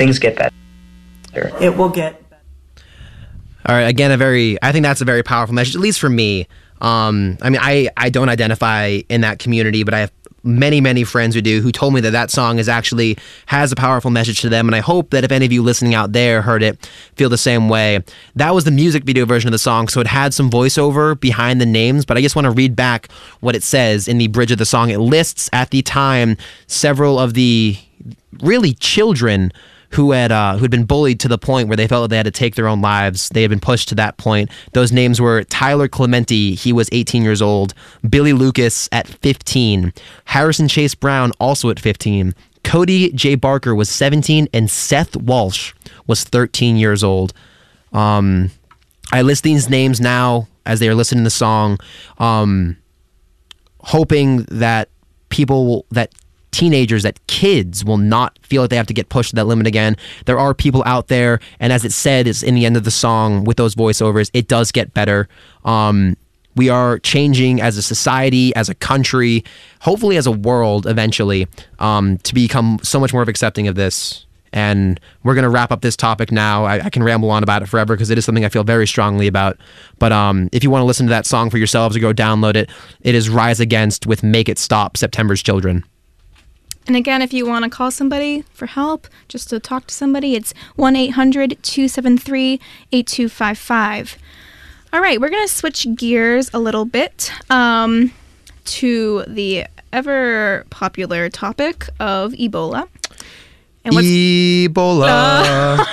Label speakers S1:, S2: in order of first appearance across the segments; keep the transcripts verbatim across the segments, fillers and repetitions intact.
S1: things get better.
S2: It will get better.
S3: All right, again, a very, I think that's a very powerful message, at least for me. Um, I mean, I, I don't identify in that community, but I have many, many friends who do, who told me that that song is actually has a powerful message to them, and I hope that if any of you listening out there heard it, feel the same way. That was the music video version of the song, so it had some voiceover behind the names, but I just want to read back what it says in the bridge of the song. It lists, at the time, several of the really children who had uh, who had been bullied to the point where they felt that they had to take their own lives. They had been pushed to that point. Those names were Tyler Clementi, he was eighteen years old, Billy Lucas at fifteen, Harrison Chase Brown also at fifteen, Cody J. Barker was seventeen, and Seth Walsh was thirteen years old. Um, I list these names now as they are listening to the song, um, hoping that people will, that teenagers, that kids will not feel like they have to get pushed to that limit again. There are people out there, and as it said is in the end of the song with those voiceovers, it does get better. Um, we are changing as a society, as a country, hopefully as a world eventually, um, to become so much more of accepting of this. And we're going to wrap up this topic now. I, I can ramble on about it forever because it is something I feel very strongly about. But um, if you want to listen to that song for yourselves or go download it, it is Rise Against with Make It Stop, September's Children.
S4: And again, if you want to call somebody for help, just to talk to somebody, it's one eight hundred two seven three eight two five five. All right, we're going to switch gears a little bit um, to the ever popular topic of Ebola.
S3: And what's, Ebola.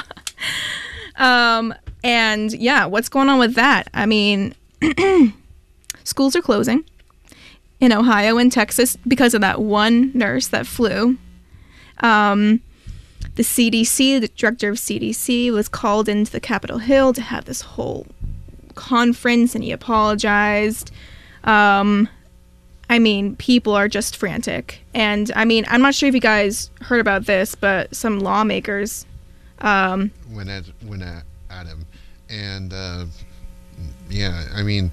S4: Uh, um, and yeah, what's going on with that? I mean, schools are closing in Ohio and Texas because of that one nurse that flew. Um, the C D C, the director of C D C, was called into the Capitol Hill to have this whole conference, and he apologized. Um, I mean, people are just frantic. And, I mean, I'm not sure if you guys heard about this, but some lawmakers um,
S5: went at, went at, at him. And, uh, yeah, I mean,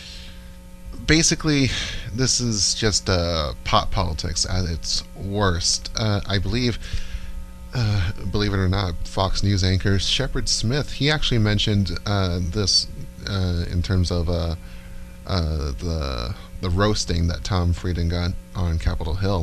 S5: basically, this is just uh, pot politics at its worst. Uh, I believe, uh, believe it or not, Fox News anchor Shepard Smith, he actually mentioned uh, this uh, in terms of uh, uh, the the roasting that Tom Frieden got on Capitol Hill.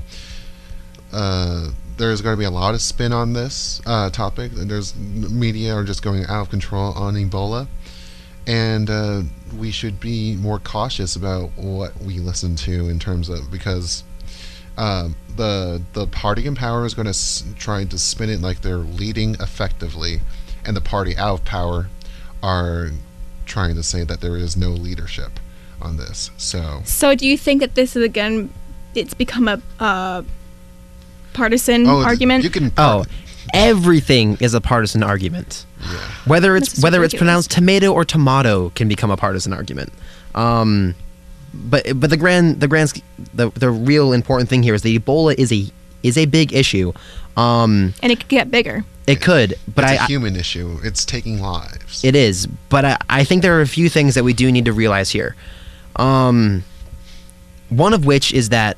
S5: Uh, there's going to be a lot of spin on this uh, topic. There's media are just going out of control on Ebola. And uh, we should be more cautious about what we listen to in terms of, because uh, the the party in power is going to s- try to spin it like they're leading effectively, and the party out of power are trying to say that there is no leadership on this. So,
S4: so do you think that this is again, it's become a uh, partisan
S5: oh,
S4: argument?
S5: You can.
S3: Oh, everything is a partisan argument.
S5: Yeah.
S3: Whether it's whether
S4: ridiculous.
S3: it's pronounced tomato or tomato can become a partisan argument. Um, but but the grand the grand the the real important thing here is that Ebola is a is a big issue. Um,
S4: and it could get bigger.
S3: It could, but
S5: it's
S3: I,
S5: a human issue. It's taking lives.
S3: It is, but I, I think there are a few things that we do need to realize here. Um, one of which is that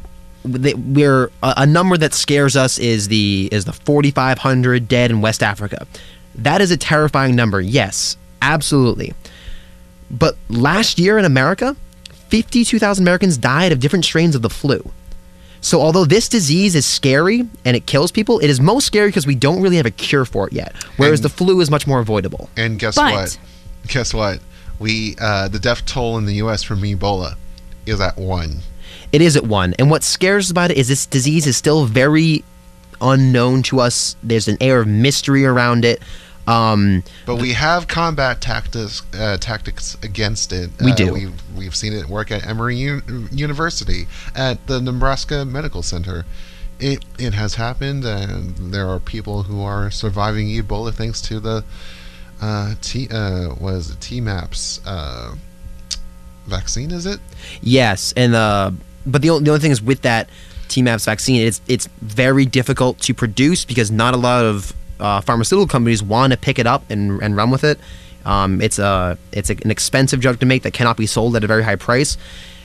S3: we're a, a number that scares us is the is the forty-five hundred dead in West Africa. That is a terrifying number, yes, absolutely. But last year in America, fifty-two thousand Americans died of different strains of the flu. So although this disease is scary and it kills people, it is most scary because we don't really have a cure for it yet, whereas
S5: and,
S3: the flu is much more avoidable.
S5: And guess
S4: but,
S5: what? Guess what? We uh, the death toll in the U S from Ebola is at one.
S3: It is at one. And what scares us about it is this disease is still very unknown to us. There's an air of mystery around it. Um,
S5: but we have combat tactics uh, tactics against it.
S3: We
S5: uh,
S3: do.
S5: We've, we've seen it work at Emory U- University, at the Nebraska Medical Center. It it has happened, and there are people who are surviving Ebola thanks to the uh, T uh, was it T MAPS uh, vaccine. Is it?
S3: Yes, and uh, but the only, the only thing is with that T MAPS vaccine, it's it's very difficult to produce because not a lot of Uh, pharmaceutical companies want to pick it up and, and run with it. Um, it's a it's a, an expensive drug to make that cannot be sold at a very high price.